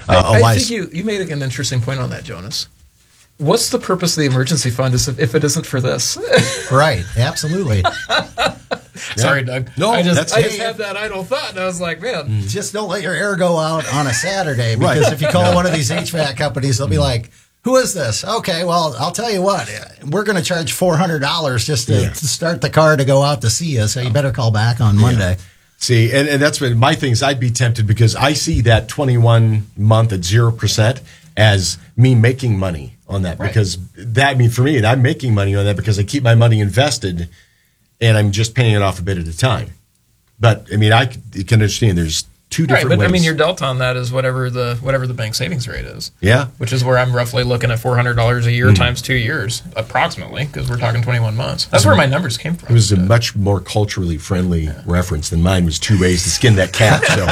I think you made an interesting point on that, Jonas. What's the purpose of the emergency fund if it isn't for this? Right, absolutely. Sorry, Doug. No, I just had that idle thought, and I was like, man. Just don't let your air go out on a Saturday, because if you call one of these HVAC companies, they'll be like, who is this? Okay, well, I'll tell you what, we're going to charge $400 just to start the car to go out to see you, so you better call back on Monday. See, and that's what my thing is. I'd be tempted because I see that 21 month at 0% as me making money on that, because that, I mean, for me, I'm making money on that because I keep my money invested and I'm just paying it off a bit at a time. But I mean, you can understand there's two different ways. But I mean, your delta on that is whatever the bank savings rate is. Yeah. Which is where I'm roughly looking at $400 a year times 2 years, approximately, because we're talking 21 months. That's where my numbers came from. It was a much more culturally friendly reference than mine was 2 ways to skin that cat. So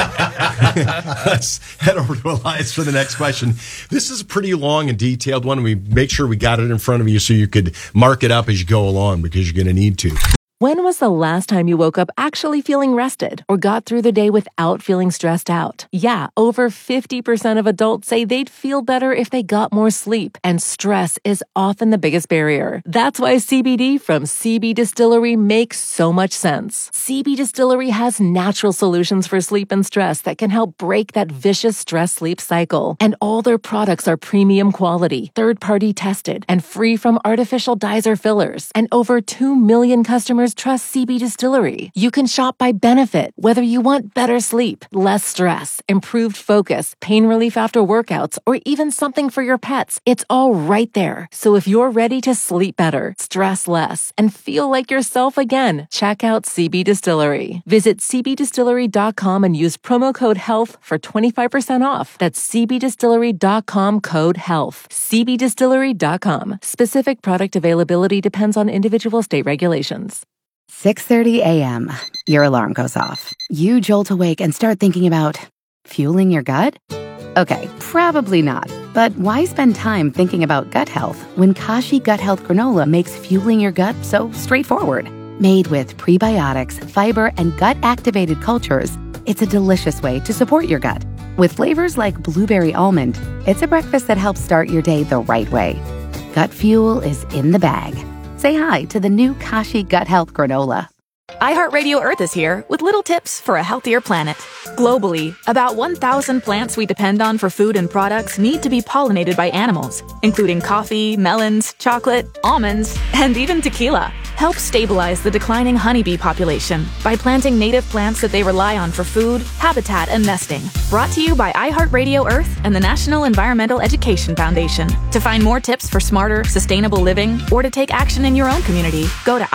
let's head over to Elias for the next question. This is a pretty long and detailed one. We make sure we got it in front of you so you could mark it up as you go along, because you're going to need to. When was the last time you woke up actually feeling rested or got through the day without feeling stressed out? Yeah, over 50% of adults say they'd feel better if they got more sleep, and stress is often the biggest barrier. That's why CBD from CB Distillery makes so much sense. CB Distillery has natural solutions for sleep and stress that can help break that vicious stress-sleep cycle. And all their products are premium quality, third-party tested, and free from artificial dyes or fillers. And over 2 million customers trust CB Distillery. You can shop by benefit, whether you want better sleep, less stress, improved focus, pain relief after workouts, or even something for your pets. It's all right there. So if you're ready to sleep better, stress less, and feel like yourself again, check out CB Distillery. Visit cbdistillery.com and use promo code HEALTH for 25% off. That's cbdistillery.com, code HEALTH. cbdistillery.com. Specific product availability depends on individual state regulations. 6:30 a.m. Your alarm goes off. You jolt awake and start thinking about fueling your gut? Okay, probably not. But why spend time thinking about gut health when Kashi Gut Health Granola makes fueling your gut so straightforward? Made with prebiotics, fiber, and gut-activated cultures, it's a delicious way to support your gut. With flavors like blueberry almond, it's a breakfast that helps start your day the right way. Gut fuel is in the bag. Say hi to the new Kashi Gut Health Granola. iHeartRadio Earth is here with little tips for a healthier planet. Globally, about 1,000 plants we depend on for food and products need to be pollinated by animals, including coffee, melons, chocolate, almonds, and even tequila. Help stabilize the declining honeybee population by planting native plants that they rely on for food, habitat, and nesting. Brought to you by iHeartRadio Earth and the National Environmental Education Foundation. To find more tips for smarter, sustainable living, or to take action in your own community, go to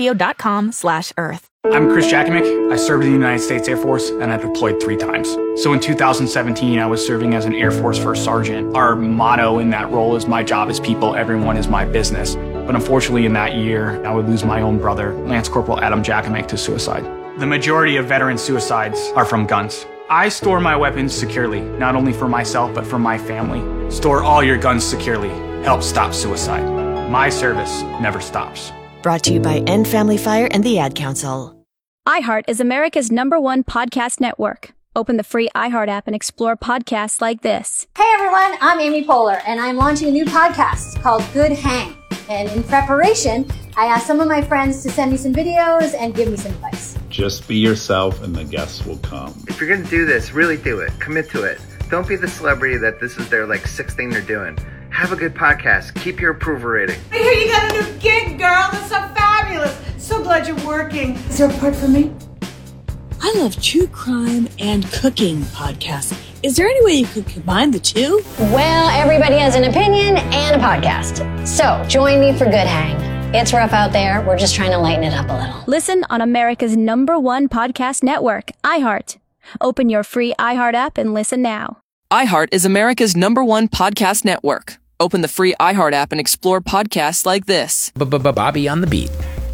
iHeartRadio.com/Earth. I'm Chris Jakimick. I served in the United States Air Force, and I deployed 3 times. So in 2017, I was serving as an Air Force First Sergeant. Our motto in that role is, my job is people, everyone is my business. But unfortunately, in that year, I would lose my own brother, Lance Corporal Adam Jakimick, to suicide. The majority of veteran suicides are from guns. I store my weapons securely, not only for myself, but for my family. Store all your guns securely. Help stop suicide. My service never stops. Brought to you by End Family Fire and the Ad Council. iHeart is America's #1 podcast network. Open the free iHeart app and explore podcasts like this. Hey everyone, I'm Amy Poehler, and I'm launching a new podcast called Good Hang. And in preparation, I asked some of my friends to send me some videos and give me some advice. Just be yourself and the guests will come. If you're going to do this, really do it. Commit to it. Don't be the celebrity that this is their 6th thing they're doing. Have a good podcast. Keep your approval rating. I hear you got a new gig, girl. That's so fabulous. So glad you're working. Is there a part for me? I love true crime and cooking podcasts. Is there any way you could combine the two? Well, everybody has an opinion and a podcast. So join me for Good Hang. It's rough out there. We're just trying to lighten it up a little. Listen on America's #1 podcast network, iHeart. Open your free iHeart app and listen now. iHeart is America's #1 podcast network. Open the free iHeart app and explore podcasts like this. Bobby on the beat.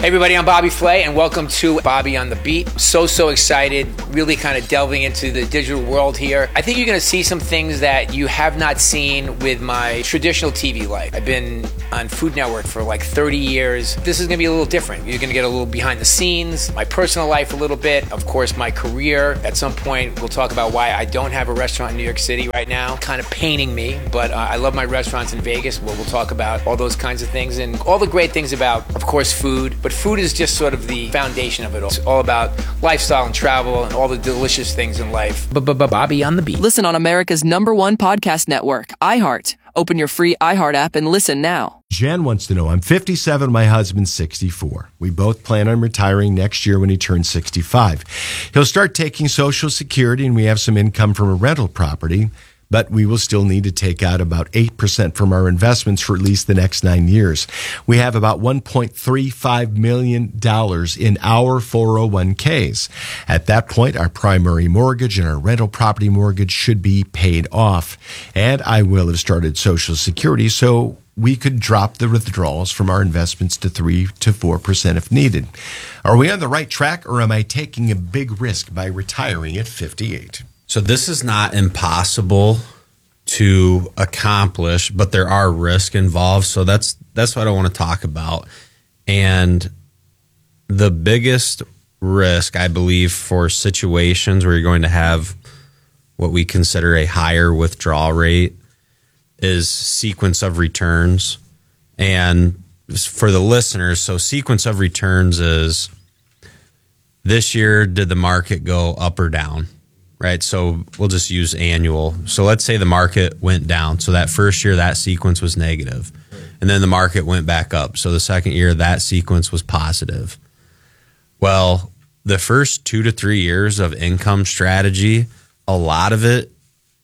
Hey everybody, I'm Bobby Flay and welcome to Bobby on the Beat. So excited, really kind of delving into the digital world here. I think you're going to see some things that you have not seen with my traditional TV life. I've been on Food Network for like 30 years. This is going to be a little different. You're going to get a little behind the scenes, my personal life a little bit, of course my career. At some point we'll talk about why I don't have a restaurant in New York City right now, kind of paining me, but I love my restaurants in Vegas. We'll talk about all those kinds of things and all the great things about, of course, food, but food is just sort of the foundation of it all. It's all about lifestyle and travel and all the delicious things in life. Bobby on the Beat. Listen on America's #1 podcast network, iHeart. Open your free iHeart app and listen now. Jan wants to know, I'm 57, my husband's 64. We both plan on retiring next year when he turns 65. He'll start taking Social Security and we have some income from a rental property, but we will still need to take out about 8% from our investments for at least the next 9 years. We have about $1.35 million in our 401ks. At that point, our primary mortgage and our rental property mortgage should be paid off. And I will have started Social Security, so we could drop the withdrawals from our investments to 3 to 4% if needed. Are we on the right track, or am I taking a big risk by retiring at 58? So this is not impossible to accomplish, but there are risks involved. So that's what I want to talk about. And the biggest risk, I believe, for situations where you're going to have what we consider a higher withdrawal rate is sequence of returns. And for the listeners, so sequence of returns is this year, did the market go up or down? Right, so we'll just use annual. So let's say the market went down. So that first year, that sequence was negative. And then the market went back up. So the second year, that sequence was positive. Well, the first 2 to 3 years of income strategy, a lot of it,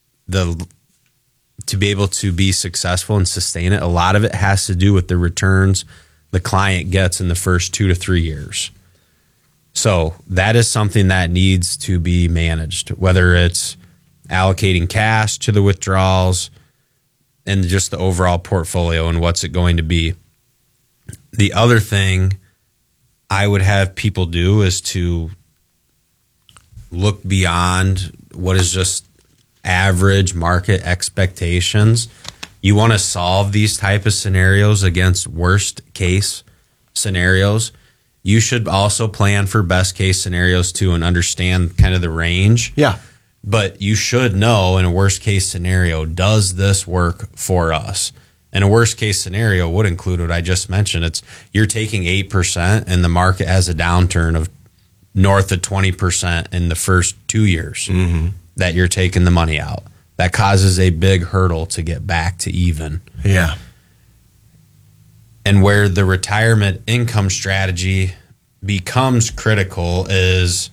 to be able to be successful and sustain it, a lot of it has to do with the returns the client gets in the first 2 to 3 years. So that is something that needs to be managed, whether it's allocating cash to the withdrawals and just the overall portfolio and what's it going to be. The other thing I would have people do is to look beyond what is just average market expectations. You want to solve these type of scenarios against worst case scenarios. You should also plan for best case scenarios too and understand kind of the range. Yeah. But you should know in a worst case scenario, does this work for us? And a worst case scenario would include what I just mentioned. It's you're taking 8% and the market has a downturn of north of 20% in the first 2 years that you're taking the money out. That causes a big hurdle to get back to even. Yeah. And where the retirement income strategy becomes critical is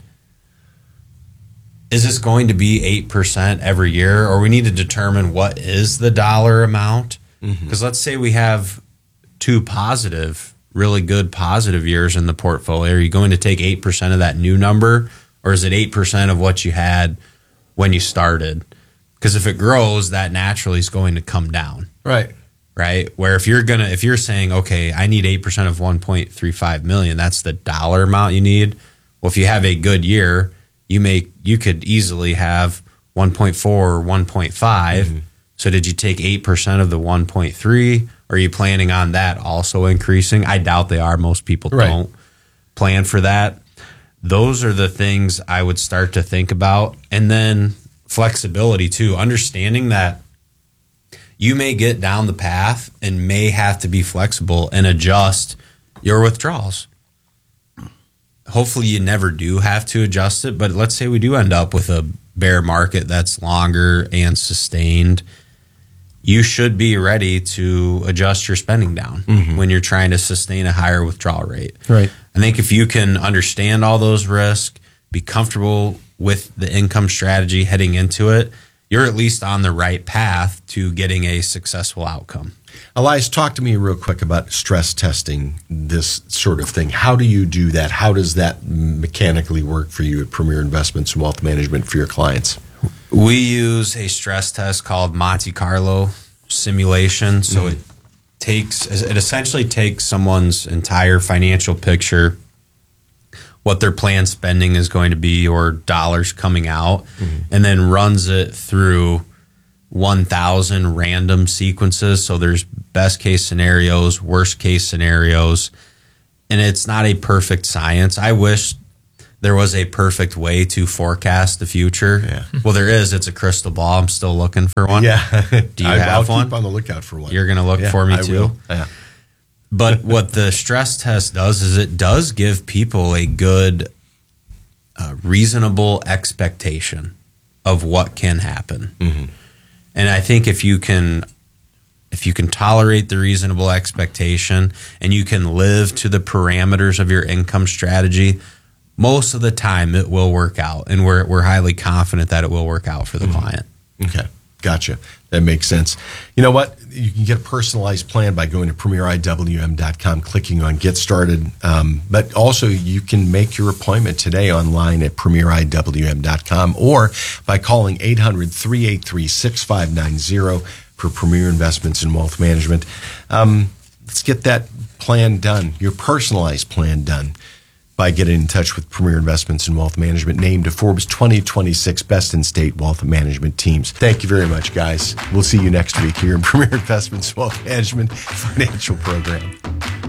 this going to be 8% every year, or we need to determine what is the dollar amount? Because let's say we have 2 positive, really good positive years in the portfolio. Are you going to take 8% of that new number, or is it 8% of what you had when you started? Because if it grows, that naturally is going to come down. Right. Where if you're saying, okay, I need 8% of 1.35 million, that's the dollar amount you need. Well, if you have a good year, you could easily have 1.4 or 1.5. So did you take 8% of the 1.3? Or are you planning on that also increasing? I doubt they are. Most people don't plan for that. Those are the things I would start to think about. And then flexibility too, understanding that you may get down the path and may have to be flexible and adjust your withdrawals. Hopefully you never do have to adjust it, but let's say we do end up with a bear market that's longer and sustained. You should be ready to adjust your spending down when you're trying to sustain a higher withdrawal rate. Right. I think if you can understand all those risks, be comfortable with the income strategy heading into it, you're at least on the right path to getting a successful outcome. Elias, talk to me real quick about stress testing this sort of thing. How do you do that? How does that mechanically work for you at Premier Investments and Wealth Management for your clients? We use a stress test called Monte Carlo simulation. So it essentially takes someone's entire financial picture, what their planned spending is going to be or dollars coming out, and then runs it through 1,000 random sequences. So there's best case scenarios, worst case scenarios, and it's not a perfect science. I wish there was a perfect way to forecast the future. Yeah. Well, there is. It's a crystal ball. I'm still looking for one. Yeah. Do you have one? I'll keep on the lookout for one. You're going to look for me I too? will. Yeah. But what the stress test does is it does give people a good, reasonable expectation of what can happen. And I think if you can tolerate the reasonable expectation and you can live to the parameters of your income strategy, most of the time it will work out, and we're highly confident that it will work out for the client. Okay, gotcha. That makes sense. You know what? You can get a personalized plan by going to premieriwm.com, clicking on Get Started. But also, you can make your appointment today online at premieriwm.com or by calling 800-383-6590 for Premier Investments in Wealth Management. Let's get that plan done, your personalized plan done, by getting in touch with Premier Investments in Wealth Management, named to Forbes 2026 Best in State Wealth Management Teams. Thank you very much, guys. We'll see you next week here in Premier Investments Wealth Management Financial Program.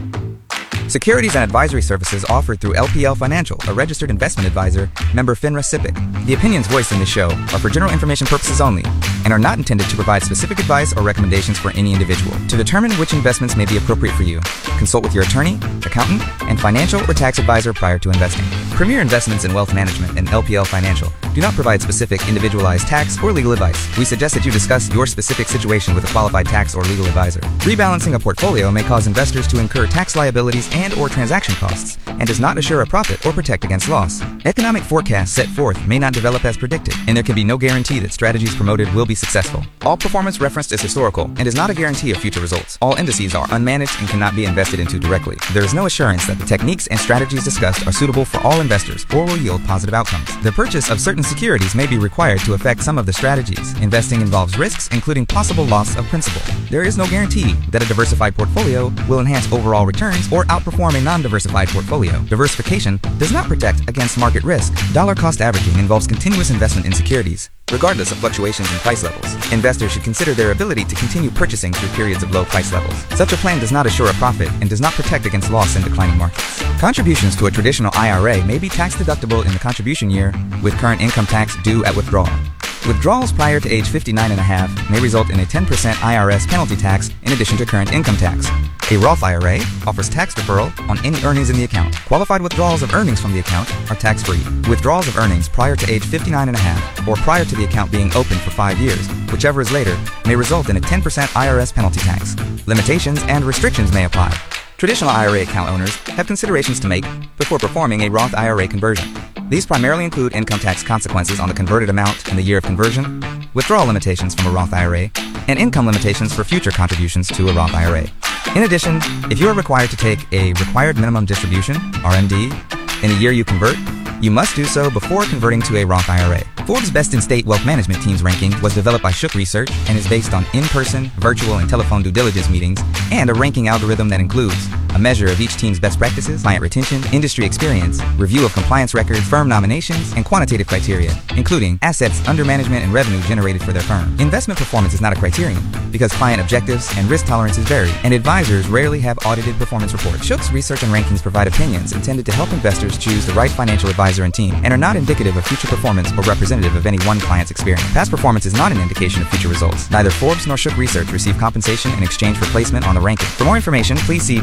Securities and advisory services offered through LPL Financial, a registered investment advisor, member FINRA SIPC. The opinions voiced in this show are for general information purposes only and are not intended to provide specific advice or recommendations for any individual. To determine which investments may be appropriate for you, consult with your attorney, accountant, and financial or tax advisor prior to investing. Premier Investments in Wealth Management and LPL Financial do not provide specific individualized tax or legal advice. We suggest that you discuss your specific situation with a qualified tax or legal advisor. Rebalancing a portfolio may cause investors to incur tax liabilities and or transaction costs and does not assure a profit or protect against loss. Economic forecasts set forth may not develop as predicted, and there can be no guarantee that strategies promoted will be successful. All performance referenced is historical and is not a guarantee of future results. All indices are unmanaged and cannot be invested into directly. There is no assurance that the techniques and strategies discussed are suitable for all investors or will yield positive outcomes. The purchase of certain securities may be required to affect some of the strategies. Investing involves risks, including possible loss of principal. There is no guarantee that a diversified portfolio will enhance overall returns or outperform a non-diversified portfolio. Diversification does not protect against market risk. Dollar cost averaging involves continuous investment in securities, regardless of fluctuations in price levels. Investors should consider their ability to continue purchasing through periods of low price levels. Such a plan does not assure a profit and does not protect against loss in declining markets. Contributions to a traditional IRA may be tax deductible in the contribution year, with current income tax due at withdrawal. Withdrawals prior to age 59.5 may result in a 10% IRS penalty tax in addition to current income tax. A Roth IRA offers tax deferral on any earnings in the account. Qualified withdrawals of earnings from the account are tax-free. Withdrawals of earnings prior to age 59.5 or prior to the account being open for 5 years, whichever is later, may result in a 10% IRS penalty tax. Limitations and restrictions may apply. Traditional IRA account owners have considerations to make before performing a Roth IRA conversion. These primarily include income tax consequences on the converted amount in the year of conversion, withdrawal limitations from a Roth IRA, and income limitations for future contributions to a Roth IRA. In addition, if you are required to take a required minimum distribution, RMD, in the year you convert, you must do so before converting to a Roth IRA. Forbes Best in State Wealth Management Teams ranking was developed by Shook Research and is based on in-person, virtual, and telephone due diligence meetings and a ranking algorithm that includes a measure of each team's best practices, client retention, industry experience, review of compliance records, firm nominations, and quantitative criteria, including assets under management and revenue generated for their firm. Investment performance is not a criterion because client objectives and risk tolerances vary, and advisors rarely have audited performance reports. Shook's research and rankings provide opinions intended to help investors choose the right financial advisor and team, and are not indicative of future performance or representative of any one client's experience. Past performance is not an indication of future results. Neither Forbes nor Shook Research receive compensation in exchange for placement on the ranking. For more information, please see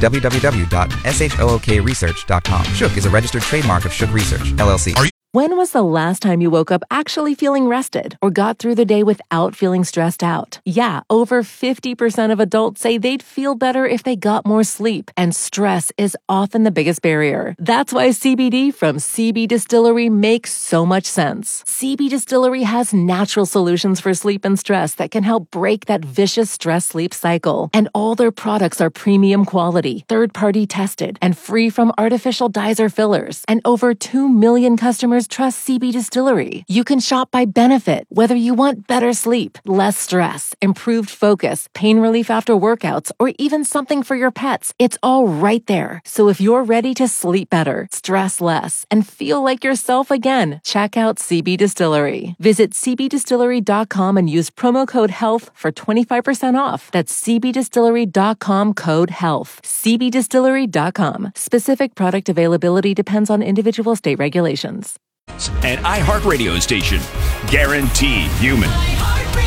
www.shookresearch.com. Shook is a registered trademark of Shook Research, LLC. When was the last time you woke up actually feeling rested or got through the day without feeling stressed out? Yeah, over 50% of adults say they'd feel better if they got more sleep, and stress is often the biggest barrier. That's why CBD from CB Distillery makes so much sense. CB Distillery has natural solutions for sleep and stress that can help break that vicious stress-sleep cycle. And all their products are premium quality, third-party tested, and free from artificial dyes or fillers. And over 2 million customers customers trust CB Distillery. You can shop by benefit, whether you want better sleep, less stress, improved focus, pain relief after workouts, or even something for your pets. It's all right there. So if you're ready to sleep better, stress less, and feel like yourself again, check out CB Distillery. Visit cbdistillery.com and use promo code HEALTH for 25% off. That's cbdistillery.com, code HEALTH. cbdistillery.com. Specific product availability depends on individual state regulations. An iHeartRadio station. Guaranteed human.